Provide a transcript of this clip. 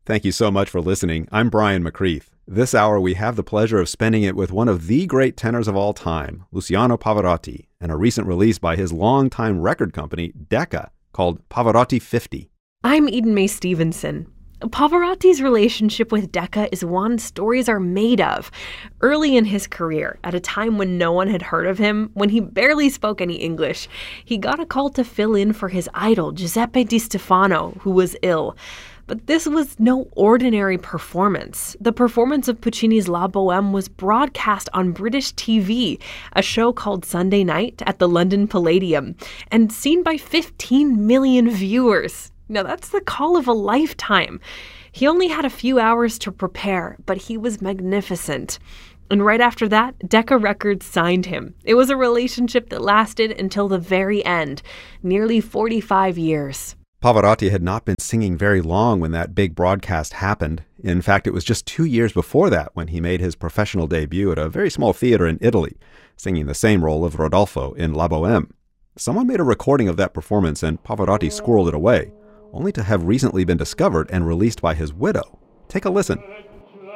Thank you so much for listening. I'm Brian McCreath. This hour, we have the pleasure of spending it with one of the great tenors of all time, Luciano Pavarotti, and a recent release by his longtime record company, Decca, called Pavarotti 50. I'm Eden Mae Stevenson. Pavarotti's relationship with Decca is one stories are made of. Early in his career, at a time when no one had heard of him, when he barely spoke any English, he got a call to fill in for his idol, Giuseppe Di Stefano, who was ill. But this was no ordinary performance. The performance of Puccini's La Bohème was broadcast on British TV, a show called Sunday Night at the London Palladium, and seen by 15 million viewers. Now, that's the call of a lifetime. He only had a few hours to prepare, but he was magnificent. And right after that, Decca Records signed him. It was a relationship that lasted until the very end, nearly 45 years. Pavarotti had not been singing very long when that big broadcast happened. In fact, it was just 2 years before that when he made his professional debut at a very small theater in Italy, singing the same role of Rodolfo in La Bohème. Someone made a recording of that performance and Pavarotti squirreled it away, only to have recently been discovered and released by his widow. Take a listen.